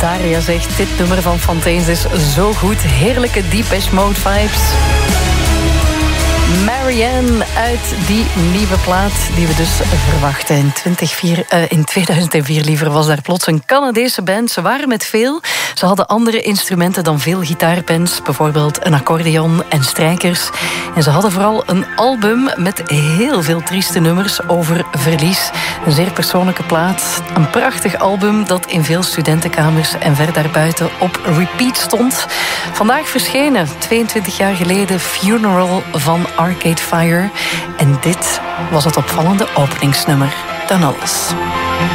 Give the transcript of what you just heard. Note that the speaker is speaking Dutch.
Daria zegt, dit nummer van Fontaine's is zo goed. Heerlijke Depeche Mode vibes. Marianne uit die nieuwe plaat die we dus verwachten. In 2004 liever was daar plots een Canadese band. Ze waren met veel. Ze hadden andere instrumenten dan veel gitaarbands. Bijvoorbeeld een accordeon en strijkers. En ze hadden vooral een album met heel veel trieste nummers over verlies. Een zeer persoonlijke plaat. Een prachtig album dat in veel studentenkamers en ver daarbuiten op repeat stond. Vandaag verschenen, 22 jaar geleden, Funeral van Arcade Fire. En dit was het opvallende openingsnummer. Dan alles.